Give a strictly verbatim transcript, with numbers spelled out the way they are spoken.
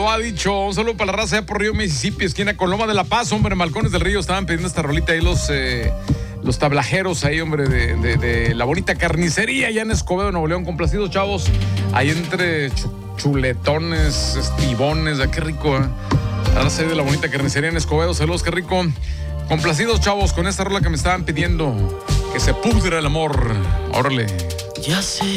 no ha dicho. Un saludo para la raza de por Río Mississippi, esquina con Loma de la Paz, hombre, Malcones del Río. Estaban pidiendo esta rolita ahí los, eh, los tablajeros ahí, hombre, de, de, de la bonita carnicería allá en Escobedo, Nuevo León. Complacidos, chavos. Ahí entre ch- chuletones, estibones, ah, qué rico, ¿eh? La raza de la bonita carnicería en Escobedo. Saludos, qué rico. Complacidos, chavos, con esta rola que me estaban pidiendo. Que se pudra el amor. Órale. Ya sé